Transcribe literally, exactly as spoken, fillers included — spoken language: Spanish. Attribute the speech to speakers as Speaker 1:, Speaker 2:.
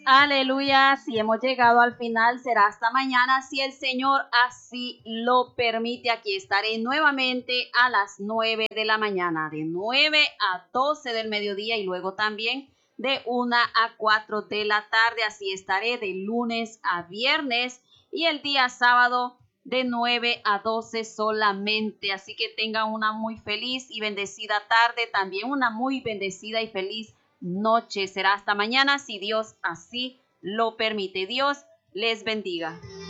Speaker 1: Aleluya, si hemos llegado al final será hasta mañana, si el Señor así lo permite. Aquí estaré nuevamente a las nueve de la mañana, de nueve a doce del mediodía y luego también de una a cuatro de la tarde. Así estaré de lunes a viernes y el día sábado de nueve a doce solamente. Así que tengan una muy feliz y bendecida tarde, también una muy bendecida y feliz noche. Será hasta mañana si Dios así lo permite. Dios les bendiga.